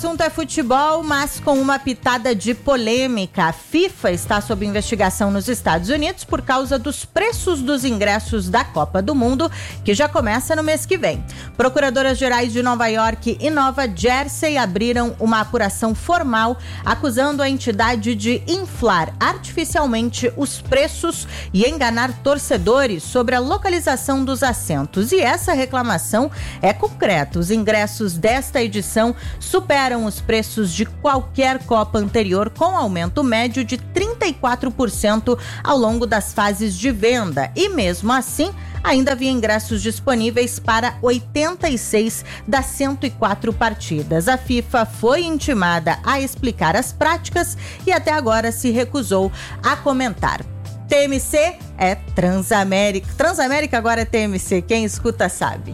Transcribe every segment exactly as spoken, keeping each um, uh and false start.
assunto é futebol, mas com uma pitada de polêmica. A FIFA está sob investigação nos Estados Unidos por causa dos preços dos ingressos da Copa do Mundo, que já começa no mês que vem. Procuradoras-gerais de Nova York e Nova Jersey abriram uma apuração formal acusando a entidade de inflar artificialmente os preços e enganar torcedores sobre a localização dos assentos. E essa reclamação é concreta. Os ingressos desta edição superam os preços de qualquer Copa anterior, com aumento médio de trinta e quatro por cento ao longo das fases de venda. E mesmo assim, ainda havia ingressos disponíveis para oitenta e seis das cento e quatro partidas. A FIFA foi intimada a explicar as práticas e até agora se recusou a comentar. T M C é Transamérica. Transamérica agora é T M C. Quem escuta sabe.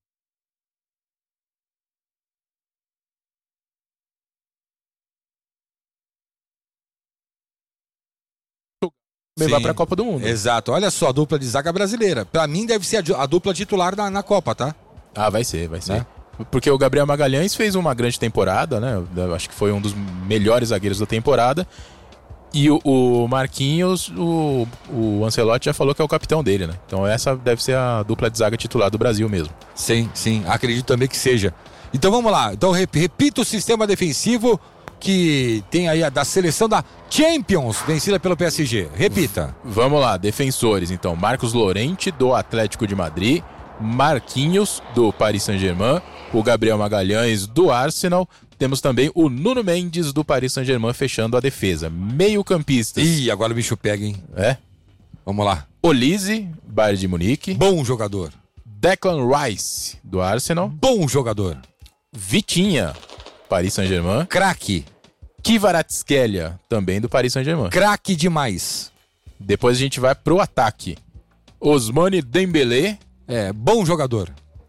Levar para a Copa do Mundo. Exato. Olha só, a dupla de zaga brasileira. Para mim deve ser a, a dupla titular na, na Copa, tá? Ah, vai ser, vai ser. É. Porque o Gabriel Magalhães fez uma grande temporada, né? Eu acho que foi um dos melhores zagueiros da temporada. E o, o Marquinhos, o, o Ancelotti já falou que é o capitão dele, né? Então essa deve ser a dupla de zaga titular do Brasil mesmo. Sim, sim. Acredito também que seja. Então vamos lá. Então repita o sistema defensivo que tem aí a da seleção da Champions, vencida pelo P S G. Repita. Vamos lá, defensores então. Marcos Llorente, do Atlético de Madrid. Marquinhos, do Paris Saint-Germain. O Gabriel Magalhães, do Arsenal. Temos também o Nuno Mendes, do Paris Saint-Germain, fechando a defesa. Meio-campistas. Ih, agora o bicho pega, hein? É? Vamos lá. Olise, Bayern de Munique. Bom jogador. Declan Rice, do Arsenal. Bom jogador. Vitinha, Paris Saint-Germain. Craque. Kvaratskhelia, também do Paris Saint-Germain. Craque demais. Depois a gente vai pro ataque. Ousmane Dembélé. É, bom jogador.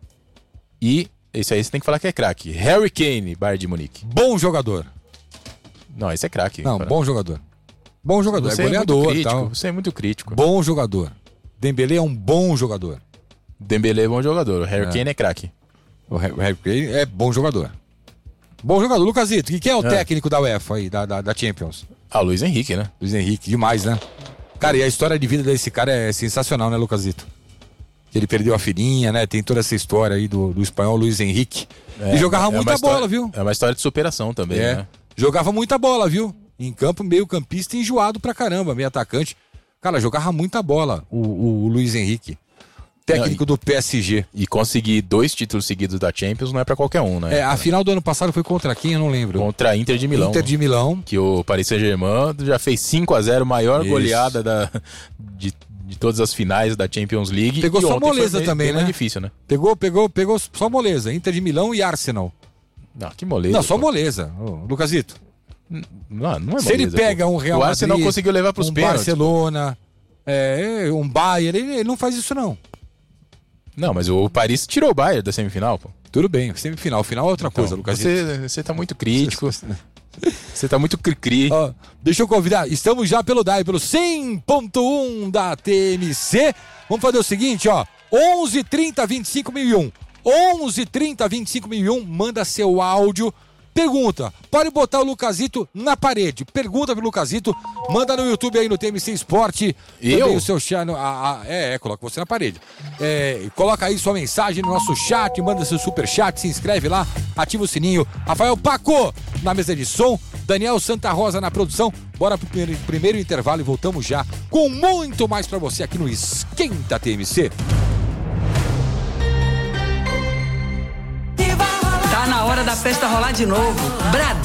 E esse aí você tem que falar que é craque. Harry Kane, Bayern de Munique. Bom jogador. Não, esse é craque. Não, cara. bom jogador. Bom jogador, Você é goleador é muito crítico, tal. Você é muito crítico. Bom jogador. Dembélé é um bom jogador. Dembélé é bom jogador. O Harry É. Kane é craque. O Harry Kane é bom jogador. Bom jogador. Lucasito, quem é o É. técnico da UEFA aí, da, da, da Champions? Ah, o Luiz Henrique, né? Luiz Henrique, demais, né? Cara, e a história de vida desse cara é sensacional, né, Lucasito? Ele perdeu a filhinha, né? Tem toda essa história aí do, do espanhol Luiz Henrique. É, e jogava é muita história, bola, viu? É uma história de superação também, É. né? Jogava muita bola, viu? Em campo, meio campista enjoado pra caramba, meio atacante. Cara, jogava muita bola, o, o, o Luiz Henrique. Técnico Não, e, do P S G. E conseguir dois títulos seguidos da Champions não é pra qualquer um, né? É, a final do ano passado foi contra quem? Eu não lembro. Contra a Inter de Milão. Inter de Milão. Que o Paris Saint-Germain já fez cinco a zero, maior Isso. goleada da, de, de todas as finais da Champions League. Pegou e só ontem moleza foi bem, também, bem né? mais difícil, né? Pegou, pegou, pegou só moleza. Inter de Milão e Arsenal. Não, que moleza. Não, só pô. moleza. Ô, Lucasito. Não, não é Se ele moleza, pega pô. um Real O Arsenal Madrid, conseguiu levar pros um pênaltis. Barcelona, é, um Bayern, ele, ele não faz isso não. Não, mas o Paris tirou o Bayern da semifinal, pô. Tudo bem, semifinal. Final é outra Então, coisa, Lucasito. Você, você tá muito crítico. Você tá muito cri-cri. Ó, deixa eu convidar, estamos já pelo D A I, pelo cem ponto um da T M C. Vamos fazer o seguinte, ó, onze trinta vinte e cinco mil e um. onze trinta vinte e cinco mil e um, manda seu áudio. Pergunta, pode botar o Lucasito na parede. Pergunta pro Lucasito, manda no YouTube aí no T M C Esporte. Eu? Também o seu chat. No, a, a, é, é, coloca você na parede. É, coloca aí sua mensagem no nosso chat, manda seu super chat, se inscreve lá, ativa o sininho. Rafael Paco na mesa de som, Daniel Santa Rosa na produção. Bora pro primeiro, primeiro intervalo e voltamos já com muito mais pra você aqui no Esquenta T M C. Tá na hora da festa rolar de novo. Bradesco.